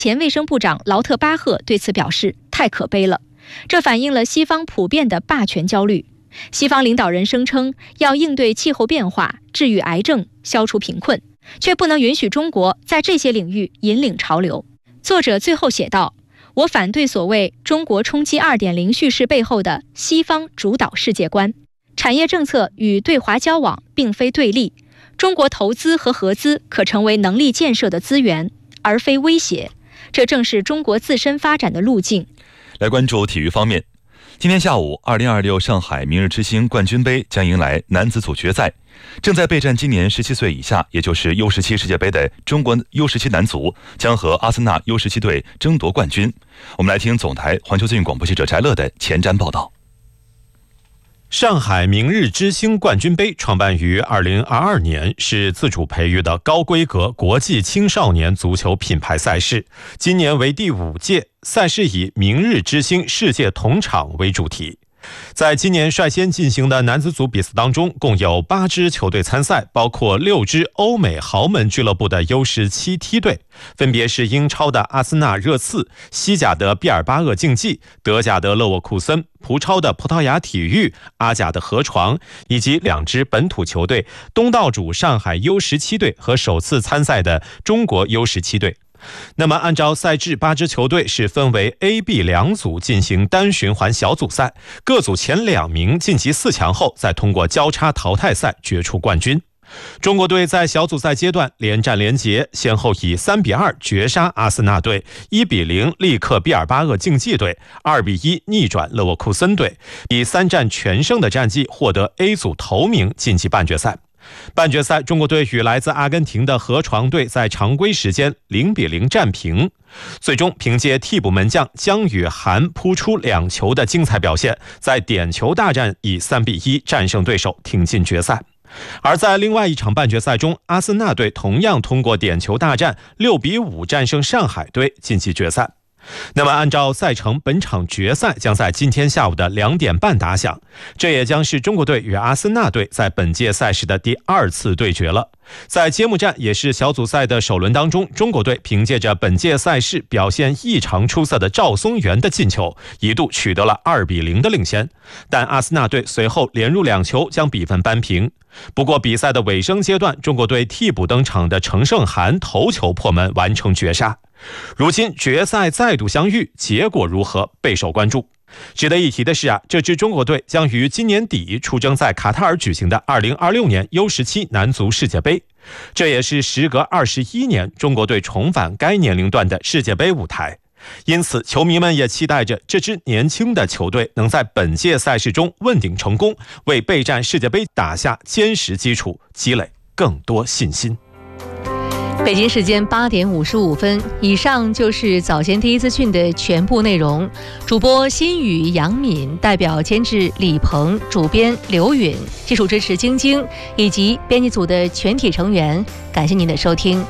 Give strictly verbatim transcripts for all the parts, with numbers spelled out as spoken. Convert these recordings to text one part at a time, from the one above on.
前卫生部长劳特巴赫对此表示，太可悲了，这反映了西方普遍的霸权焦虑。西方领导人声称要应对气候变化、治愈癌症、消除贫困，却不能允许中国在这些领域引领潮流。作者最后写道，我反对所谓中国冲击 二点零 叙事背后的西方主导世界观。产业政策与对华交往并非对立，中国投资和合资可成为能力建设的资源，而非威胁。这正是中国自身发展的路径。 来关注体育方面，今天下午二零二六上海明日之星冠军杯将迎来男子组决赛，正在备战今年十七岁以下，也就是 U 十七 世界杯的中国 U 十七 男足将和阿森纳 U 十七 队争夺冠军。我们来听总台环球资讯广播记者翟乐的前瞻报道。 上海明日之星冠军杯创办于二零二二年，是自主培育的高规格国际青少年足球品牌赛事，今年为第五届，赛事以明日之星世界同场为主题。在今年率先进行的男子组比赛当中，共有八支球队参赛，包括六支欧美豪门俱乐部的 U 十七 梯队，分别是英超的阿森纳热刺、西甲的毕尔巴鄂竞技、德甲的勒沃库森、葡超的葡萄牙体育、阿甲的河床，以及两支本土球队东道主上海 U 十七 队和首次参赛的中国 U 十七 队。那么按照赛制，八支球队是分为 A、B 两组进行单循环小组赛，各组前两名晋级四强后，再通过交叉淘汰赛决出冠军。中国队在小组赛阶段连战连捷，先后以三比二绝杀阿森纳队，一比零力克毕尔巴鄂竞技队，二比一逆转勒沃库森队，以三战全胜的战绩获得 A 组头名晋级半决赛。半决赛，中国队与来自阿根廷的河床队在常规时间零比零战平，最终凭借替补门将姜宇涵扑出两球的精彩表现，在点球大战以三比一战胜对手，挺进决赛。而在另外一场半决赛中，阿森纳队同样通过点球大战六比五战胜上海队，晋级决赛。那么按照赛程，本场决赛将在今天下午的两点半打响，这也将是中国队与阿森纳队在本届赛事的第二次对决了。在揭幕战，也是小组赛的首轮当中，中国队凭借着本届赛事表现异常出色的赵松元的进球，一度取得了二比零的领先，但阿森纳队随后连入两球将比分扳平。不过比赛的尾声阶段，中国队替补登场的程胜涵头球破门完成绝杀。如今决赛再度相遇，结果如何备受关注。值得一提的是啊，这支中国队将于今年底出征在卡塔尔举行的二零二六年 U 十七 男足世界杯，这也是时隔二十一年中国队重返该年龄段的世界杯舞台。因此球迷们也期待着这支年轻的球队能在本届赛事中问鼎成功，为备战世界杯打下坚实基础，积累更多信心。 北京时间八点五十五分，以上就是早间第一资讯的全部内容。主播新宇、杨敏，代表监制李鹏，主编刘允，技术支持晶晶，以及编辑组的全体成员，感谢您的收听。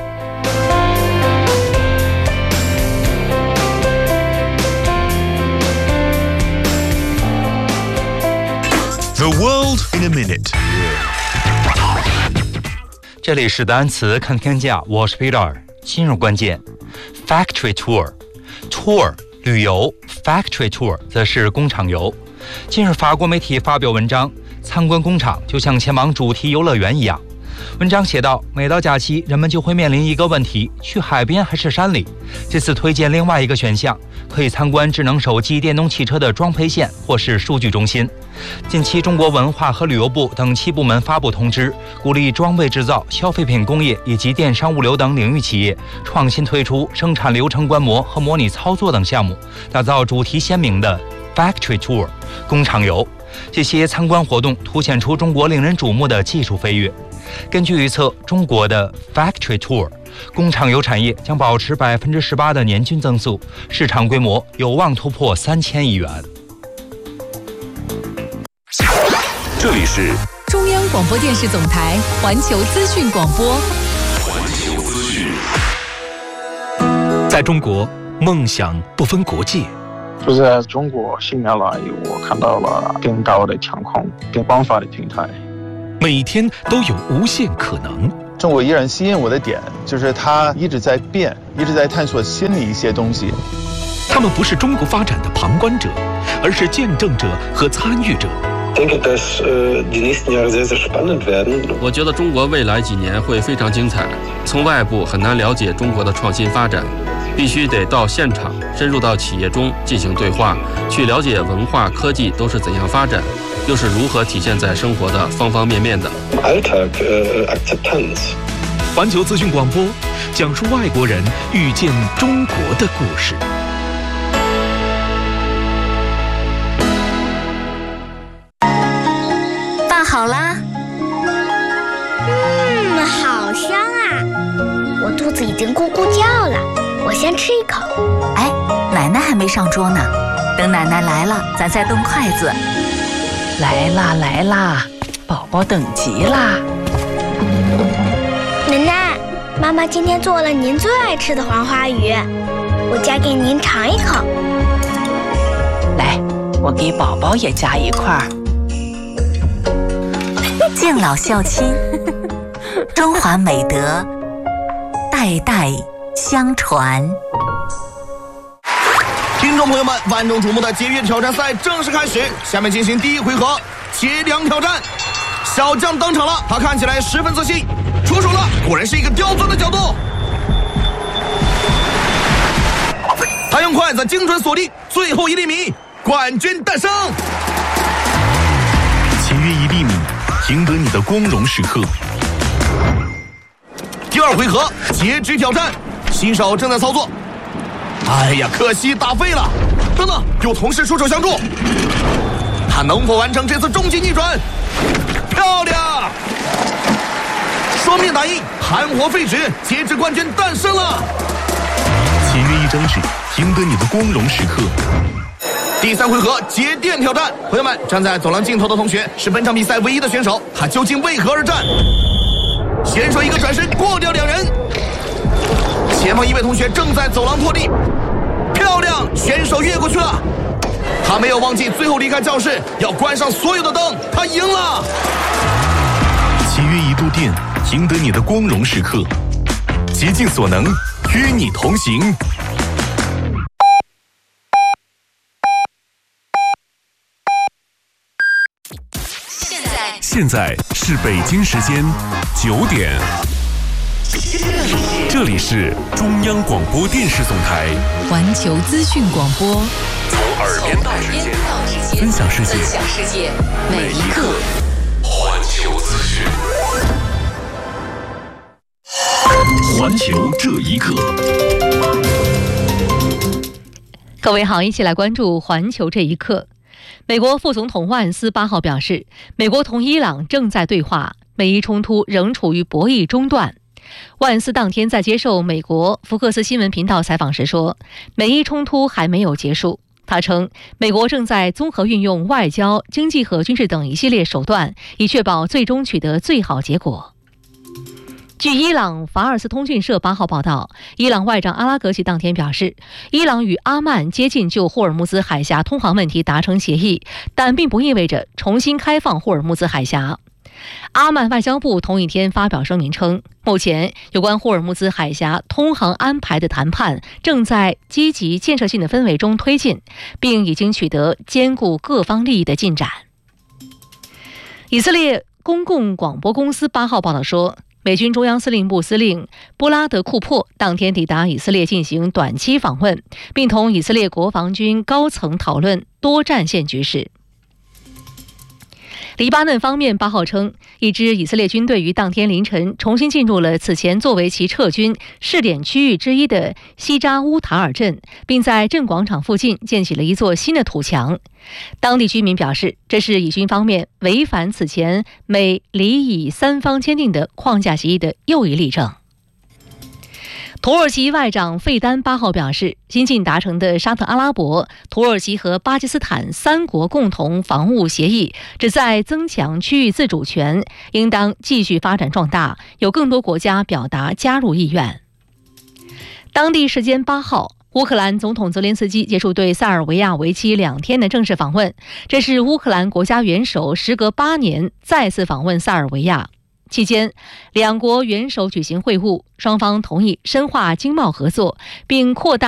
The world in a minute。 这里是单词看天价，我是 Peter。今日关键 ：factory tour， tour 旅游 ，factory tour 则是工厂游。近日，法国媒体发表文章，参观工厂就像前往主题游乐园一样。文章写道，每到假期，人们就会面临一个问题：去海边还是山里？这次推荐另外一个选项，可以参观智能手机、电动汽车的装配线或是数据中心。近期，中国文化和旅游部等七部门发布通知，鼓励装备制造、消费品工业以及电商物流等领域企业创新推出生产流程观摩和模拟操作等项目，打造主题鲜明的 factory tour 工厂游。这些参观活动凸显出中国令人瞩目的技术飞跃。根据预测，中国的 factory tour 工厂游产业将保持百分之十八的年均增速，市场规模有望突破三千亿元。 这里是中央广播电视总台环球资讯广播。 环球资讯。 在中国，梦想不分国界。 就在中国新年来，我看到了更高的天空、更广泛的平台。 每天都有无限可能。 中国依然吸引我的点就是它一直在变，一直在探索新的一些东西。 他们不是中国发展的旁观者，而是见证者和参与者。 我觉得中国未来几年会非常精彩。从外部很难了解中国的创新发展，必须得到现场，深入到企业中进行对话，去了解文化、科技都是怎样发展，又是如何体现在生活的方方面面的。 环球资讯广播讲述外国人遇见中国的故事。 饭好啦。 嗯，好香啊！我肚子已经咕咕叫了，我先吃一口。 哎，奶奶还没上桌呢，等奶奶来了，咱再动筷子。 来啦来啦，宝宝等急啦！ 奶奶，妈妈今天做了您最爱吃的黄花鱼，我夹给您尝一口。 来，我给宝宝也夹一块儿。 敬老孝亲，中华美德代代相传。 听众朋友们，万众瞩目的节约挑战赛正式开始，下面进行第一回合节粮挑战。小将登场了，他看起来十分自信，出手了，果然是一个刁钻的角度。他用筷子精准锁定最后一粒米，冠军诞生。 节约一粒米，赢得你的光荣时刻。 第二回合截肢挑战，新手正在操作。哎呀，可惜打废了。等等，有同事出手相助，他能否完成这次终极逆转？漂亮！双面打印，含活废纸，截肢冠军诞生了。 节约一张纸，赢得你的光荣时刻。 第三回合节电挑战，朋友们，站在走廊尽头的同学是本场比赛唯一的选手，他究竟为何而战？选手一个转身过掉两人，前方一位同学正在走廊拖地，漂亮，选手越过去了，他没有忘记最后离开教室要关上所有的灯，他赢了。 节约一度电，赢得你的光荣时刻，竭尽所能，与你同行。现在是北京时间九点，这里是中央广播电视总台环球资讯广播， 从耳边到指尖，分享世界， 分享世界，每一刻。 环球资讯，环球这一刻。 各位好，一起来关注环球这一刻。美国副总统万斯八号表示，美国同伊朗正在对话，美伊冲突仍处于博弈中段。万斯当天在接受美国福克斯新闻频道采访时说，美伊冲突还没有结束。他称，美国正在综合运用外交、经济和军事等一系列手段，以确保最终取得最好结果。据伊朗法尔斯通讯社八号报道，伊朗外长阿拉格齐当天表示，伊朗与阿曼接近就霍尔木兹海峡通航问题达成协议，但并不意味着重新开放霍尔木兹海峡。阿曼外交部同一天发表声明称，目前有关霍尔木兹海峡通航安排的谈判正在积极建设性的氛围中推进，并已经取得兼顾各方利益的进展。以色列公共广播公司八号报道说，美军中央司令部司令布拉德库珀当天抵达以色列进行短期访问，并同以色列国防军高层讨论多战线局势。黎巴嫩方面八号称，一支以色列军队于当天凌晨重新进入了此前作为其撤军试点区域之一的西扎乌塔尔镇，并在镇广场附近建起了一座新的土墙。当地居民表示，这是以军方面违反此前美黎以三方签订的框架协议的又一例证。土耳其外长费丹八号表示，新近达成的沙特阿拉伯、土耳其和巴基斯坦三国共同防务协议旨在增强区域自主权，应当继续发展壮大，有更多国家表达加入意愿。当地时间八号，乌克兰总统泽连斯基结束对塞尔维亚为期两天的正式访问，这是乌克兰国家元首时隔八年再次访问塞尔维亚。 期间，两国元首举行会晤，双方同意深化经贸合作，并扩大